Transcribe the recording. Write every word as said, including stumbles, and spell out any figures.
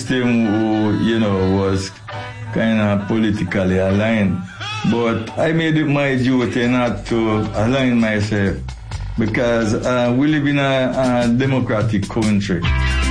him who, you know, was kind of politically aligned. But I made it my duty not to align myself because uh, we live in a, a democratic country.